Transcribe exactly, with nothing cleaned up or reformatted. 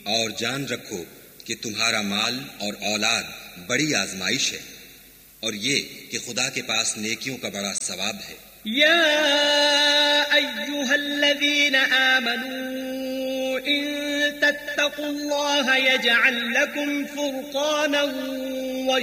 और जान रखो कि तुम्हारा माल और औलाद बड़ी आजमाइश है, और ये कि खुदा के पास नेकियों का बड़ा सवाब है। या अय्युहल्लज़ीन आमनू इन तत्तकुल्लाह यजअल लकुम फुरक़ानन